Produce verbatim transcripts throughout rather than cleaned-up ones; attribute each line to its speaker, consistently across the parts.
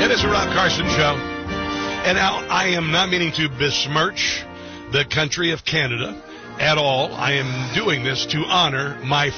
Speaker 1: It is a Rob Carson show. And now I am not meaning to besmirch the country of Canada at all. I am doing this to honor my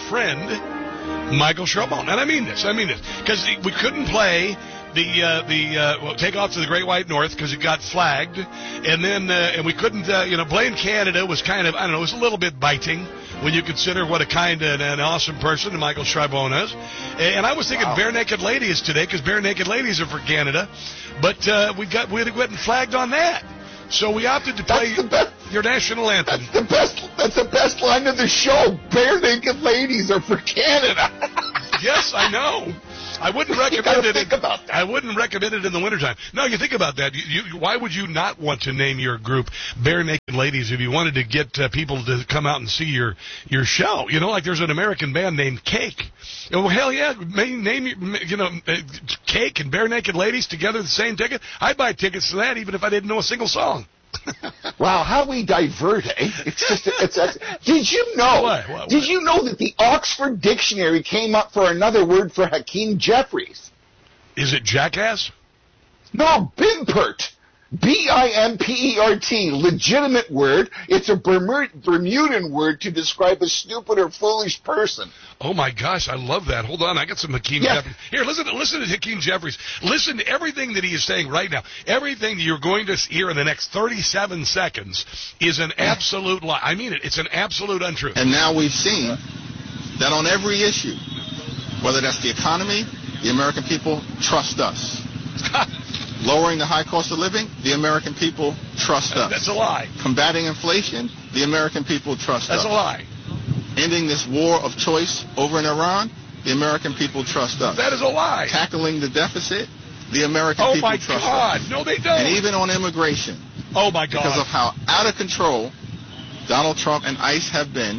Speaker 1: friend, Michael Chabon. And I mean this. I mean this. Because we couldn't play the uh, the uh, well, take off to the Great White North because it got flagged. And then uh, and we couldn't, uh, you know, blame Canada was kind of, I don't know, it was a little bit biting when you consider what a kind and an awesome person Michael Chabon is. And I was thinking wow. Bare Naked Ladies today because Bare Naked Ladies are for Canada. But uh, we got we had gotten flagged on that. So we opted to play your national anthem.
Speaker 2: That's the best. That's the best line of the show. Bare Naked Ladies are for Canada.
Speaker 1: Yes, I know. I wouldn't recommend it.
Speaker 2: Think
Speaker 1: in,
Speaker 2: about that.
Speaker 1: I wouldn't recommend it in the wintertime. No, you think about that. You, you, why would you not want to name your group Bare Naked Ladies if you wanted to get uh, people to come out and see your your show? You know, like there's an American band named Cake. Well, hell yeah, name, name you know Cake and Bare Naked Ladies together the same ticket. I'd buy tickets to that even if I didn't know a single song.
Speaker 2: Wow, how we divert, eh? It's just, it's, it's, did you know,
Speaker 1: what, what, what?
Speaker 2: did you know that the Oxford Dictionary came up for another word for Hakeem Jeffries?
Speaker 1: Is it jackass?
Speaker 2: No, Bimpert. B I M P E R T, legitimate word. It's a Bermudan word to describe a stupid or foolish person.
Speaker 1: Oh, my gosh, I love that. Hold on, I got some Hakeem
Speaker 2: yeah.
Speaker 1: Jeffries. Here, listen to, listen to Hakeem Jeffries. Listen to everything that he is saying right now. Everything that you're going to hear in the next thirty-seven seconds is an absolute lie. I mean it. It's an absolute untruth.
Speaker 3: And now we've seen that on every issue, whether that's the economy, the American people trust us. Lowering the high cost of living, the American people trust us.
Speaker 1: That's a lie.
Speaker 3: Combating inflation, the American people trust
Speaker 1: That's
Speaker 3: us.
Speaker 1: That's a lie.
Speaker 3: Ending this war of choice over in Iran, the American people trust us.
Speaker 1: That is a lie.
Speaker 3: Tackling the deficit, the American
Speaker 1: oh
Speaker 3: people trust
Speaker 1: God.
Speaker 3: us.
Speaker 1: Oh, my God. No, they don't.
Speaker 3: And even on immigration.
Speaker 1: Oh, my God.
Speaker 3: Because of how out of control Donald Trump and ICE have been,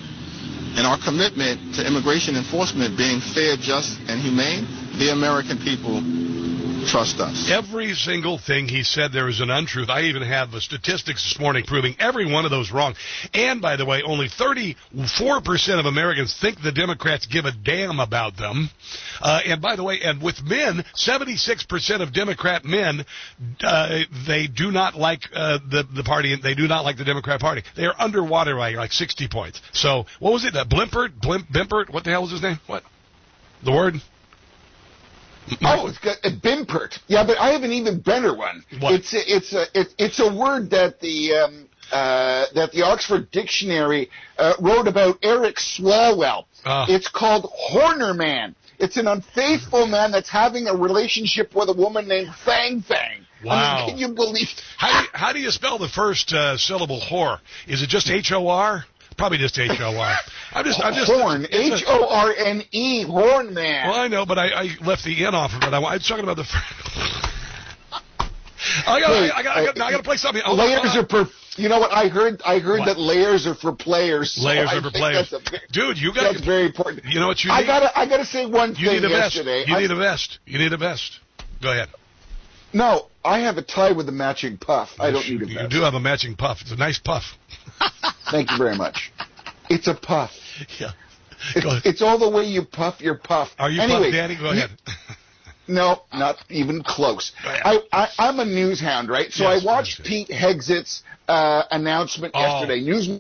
Speaker 3: and our commitment to immigration enforcement being fair, just, and humane, the American people trust us.
Speaker 1: Every single thing he said there is an untruth. I even have the statistics this morning proving every one of those wrong. And, by the way, only thirty-four percent of Americans think the Democrats give a damn about them. Uh, and, by the way, and with men, seventy-six percent of Democrat men, uh, they do not like uh, the, the party. They do not like the Democrat Party. They are underwater by like sixty points. So, what was it? Uh, Blimpert? Blimp, Bimpert? What the hell was his name? What? The word?
Speaker 2: Oh, it's got a Bimpert. Yeah, but I have an even better one.
Speaker 1: What?
Speaker 2: It's a, it's a it's it's a word that the um, uh, that the Oxford Dictionary uh, wrote about Eric Swalwell.
Speaker 1: Uh.
Speaker 2: It's called Hornerman. It's an unfaithful man that's having a relationship with a woman named Fang Fang.
Speaker 1: Wow.
Speaker 2: I mean, can you believe?
Speaker 1: How do you, how do you spell the first uh, syllable whore? Is it just H O R? Probably just H O R. I'm just, I'm just
Speaker 2: Horn, H O R N E, Horn Man.
Speaker 1: Well, I know, but I, I left the N off of it. I, I was talking about the. I got,
Speaker 2: Hey,
Speaker 1: I got, I got, I got to play something. Oh,
Speaker 2: layers
Speaker 1: uh,
Speaker 2: are for. You know what I heard? I heard
Speaker 1: What?
Speaker 2: that layers are for players. So
Speaker 1: Layers
Speaker 2: I
Speaker 1: are for
Speaker 2: think
Speaker 1: players.
Speaker 2: That's a,
Speaker 1: Dude, you got.
Speaker 2: that's very important.
Speaker 1: You know what you need?
Speaker 2: I gotta, I gotta say one
Speaker 1: You
Speaker 2: thing
Speaker 1: need a vest.
Speaker 2: yesterday.
Speaker 1: You
Speaker 2: I,
Speaker 1: need a vest. You need a vest. Go ahead.
Speaker 2: No, I have a tie with a matching puff. I don't
Speaker 1: you,
Speaker 2: need a vest.
Speaker 1: You do have a matching puff. It's a nice puff.
Speaker 2: Thank you very much. It's a puff.
Speaker 1: Yeah.
Speaker 2: It's, it's all the way you puff your puff.
Speaker 1: Are you
Speaker 2: anyway,
Speaker 1: Puff Daddy? Go ahead.
Speaker 2: No, not even close.
Speaker 1: ahead.
Speaker 2: I, I, I'm a news hound, right? So
Speaker 1: Yes,
Speaker 2: I watched
Speaker 1: yes.
Speaker 2: Pete Hegseth's uh, announcement
Speaker 1: Oh.
Speaker 2: yesterday. News.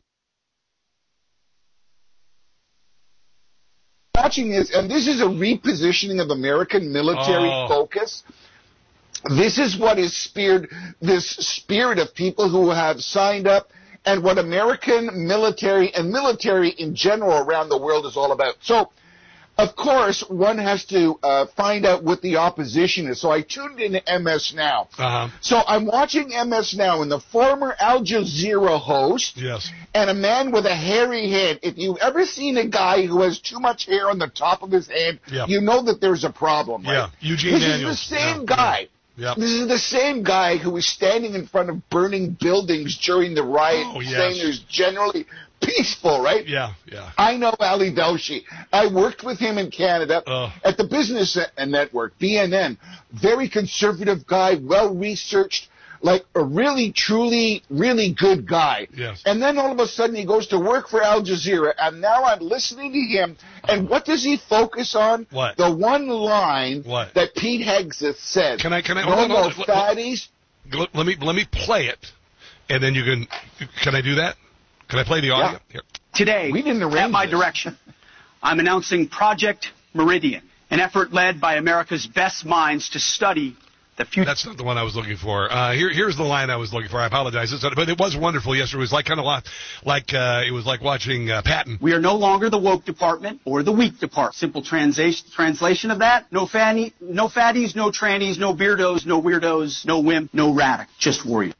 Speaker 2: Watching this, and this is a repositioning of American military
Speaker 1: Oh.
Speaker 2: focus. This is what is speared this spirit of people who have signed up, and what American military and military in general around the world is all about. So, of course, one has to uh, find out what the opposition is. So I tuned into M S Now.
Speaker 1: Uh-huh.
Speaker 2: So I'm watching M S Now, and the former Al Jazeera host
Speaker 1: Yes.
Speaker 2: and a man with a hairy head. If you've ever seen a guy who has too much hair on the top of his head,
Speaker 1: Yeah.
Speaker 2: you know that there's a problem, right?
Speaker 1: Yeah. Eugene
Speaker 2: this
Speaker 1: Daniels.
Speaker 2: is the same
Speaker 1: Yeah.
Speaker 2: guy.
Speaker 1: Yeah.
Speaker 2: This is the same guy who was standing in front of burning buildings during the riot,
Speaker 1: Oh, yes.
Speaker 2: saying there's generally peaceful, right?
Speaker 1: Yeah. Yeah.
Speaker 2: I know Ali Doshi. I worked with him in Canada
Speaker 1: Oh.
Speaker 2: at the Business Network, B N N. Very conservative guy, well-researched, like a really, truly, really good guy.
Speaker 1: Yes.
Speaker 2: And then all of a sudden he goes to work for Al Jazeera, and now I'm listening to him, and what does he focus on?
Speaker 1: What?
Speaker 2: The one line
Speaker 1: What?
Speaker 2: that Pete Hegseth said.
Speaker 1: Can I? Can I?
Speaker 2: No
Speaker 1: hold on,
Speaker 2: more
Speaker 1: hold on.
Speaker 2: fatties.
Speaker 1: Let, let me let me play it, and then you can. Can I do that? Can I play the audio?
Speaker 2: Yeah.
Speaker 1: Here.
Speaker 4: Today,
Speaker 2: We didn't arrange
Speaker 4: at my
Speaker 2: this.
Speaker 4: direction, I'm announcing Project Meridian, an effort led by America's best minds to study the future.
Speaker 1: That's not the one I was looking for. Uh, here, here's the line I was looking for. I apologize, it's, but it was wonderful yesterday. It was like kind of like, like uh, it was like watching uh, Patton.
Speaker 4: We are no longer the woke department or the weak department. Simple transa- translation of that: no fanny, no fatties, no trannies, no beardos, no weirdos, no wimp, no radic, just warriors.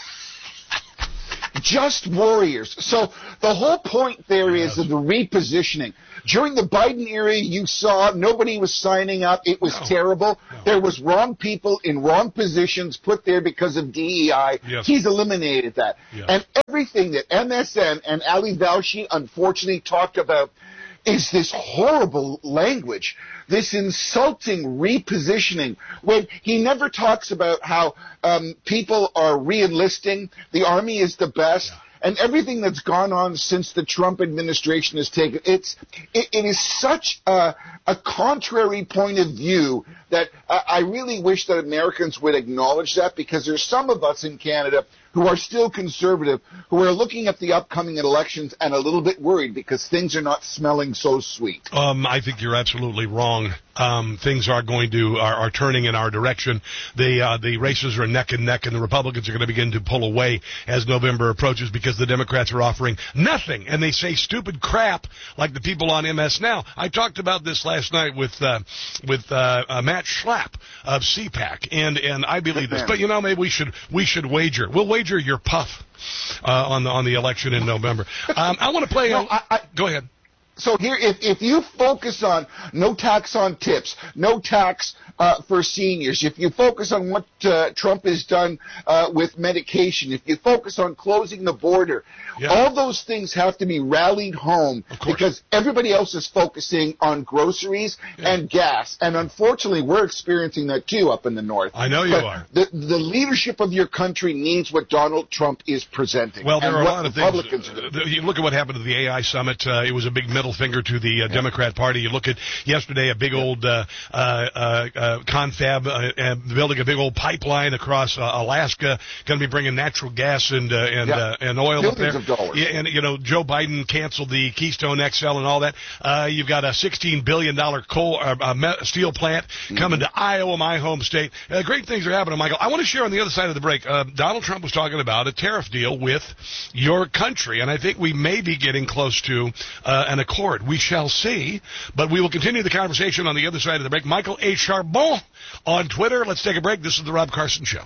Speaker 2: Just warriors. So the whole point there is
Speaker 1: Yes.
Speaker 2: the repositioning. During the Biden era, you saw nobody was signing up. It was
Speaker 1: No.
Speaker 2: terrible.
Speaker 1: No.
Speaker 2: There was wrong people in wrong positions put there because of D E I.
Speaker 1: Yes.
Speaker 2: He's eliminated that.
Speaker 1: Yes.
Speaker 2: And everything that M S N and Ali Valshi unfortunately talked about is this horrible language, this insulting repositioning, when he never talks about how um, people are re-enlisting, the Army is the best, and everything that's gone on since the Trump administration has taken. It's it, it is such a, a contrary point of view that I, I really wish that Americans would acknowledge that, because there's some of us in Canada who are still conservative, who are looking at the upcoming elections and a little bit worried because things are not smelling so sweet.
Speaker 1: Um, I think you're absolutely wrong. Um, things are going to are, are turning in our direction. The uh, the races are neck and neck, and the Republicans are going to begin to pull away as November approaches because the Democrats are offering nothing, and they say stupid crap like the people on M S Now. I talked about this last night with uh, with uh, uh, Matt Schlapp of C PAC, and and I believe this. But you know, maybe we should we should wager. We'll wager your puff uh, on the on the election in November. Um, I want to play.
Speaker 2: No,
Speaker 1: a,
Speaker 2: I, I,
Speaker 1: go ahead.
Speaker 2: So here, if, if you focus on no tax on tips, no tax uh, for seniors, if you focus on what uh, Trump has done uh, with medication, if you focus on closing the border,
Speaker 1: Yeah.
Speaker 2: all those things have to be rallied home
Speaker 1: Of course.
Speaker 2: because everybody else is focusing on groceries
Speaker 1: Yeah.
Speaker 2: and gas. And unfortunately, we're experiencing that too up in the north.
Speaker 1: I know you
Speaker 2: But
Speaker 1: are.
Speaker 2: The, the leadership of your country needs what Donald Trump is presenting.
Speaker 1: Well, there
Speaker 2: and
Speaker 1: are a
Speaker 2: what
Speaker 1: lot of
Speaker 2: Republicans
Speaker 1: things.
Speaker 2: are
Speaker 1: Uh,
Speaker 2: doing.
Speaker 1: You look at what happened to the A I summit. Uh, it was a big middle finger to the uh, Democrat Party. You look at yesterday, a big old uh, uh, uh, uh, confab uh, uh, building a big old pipeline across uh, Alaska, going to be bringing natural gas and uh, and
Speaker 2: Yeah.
Speaker 1: uh, and oil up
Speaker 2: Billions
Speaker 1: there.
Speaker 2: of dollars.
Speaker 1: Yeah, and you know, Joe Biden canceled the Keystone X L and all that. Uh, you've got a sixteen billion dollars coal uh, uh, me- steel plant
Speaker 2: Mm-hmm.
Speaker 1: coming to Iowa, my home state. Uh, great things are happening, Michael. I want to share on the other side of the break. Uh, Donald Trump was talking about a tariff deal with your country, and I think we may be getting close to uh, an accord. We shall see, but we will continue the conversation on the other side of the break. Michael A. Charbon on Twitter. Let's take a break. This is the Rob Carson Show.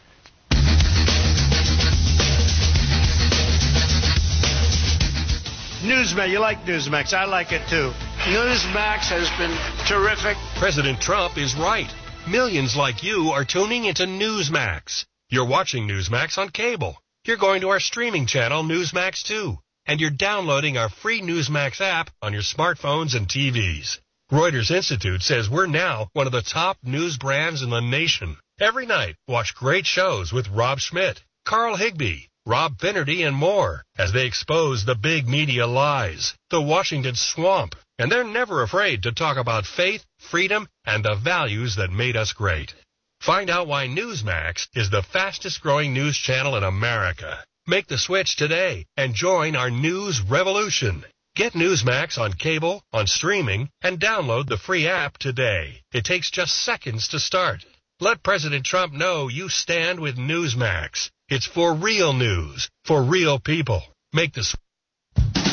Speaker 5: Newsmax, you like Newsmax. I like it too. Newsmax has been terrific.
Speaker 6: President Trump is right. Millions like you are tuning into Newsmax. You're watching Newsmax on cable. You're going to our streaming channel, Newsmax two. And you're downloading our free Newsmax app on your smartphones and T Vs. Reuters Institute says we're now one of the top news brands in the nation. Every night, watch great shows with Rob Schmidt, Carl Higbie, Rob Finnerty, and more as they expose the big media lies, the Washington swamp, and they're never afraid to talk about faith, freedom, and the values that made us great. Find out why Newsmax is the fastest growing news channel in America. Make the switch today and join our news revolution. Get Newsmax on cable, on streaming, and download the free app today. It takes just seconds to start. Let President Trump know you stand with Newsmax. It's for real news, for real people. Make the switch.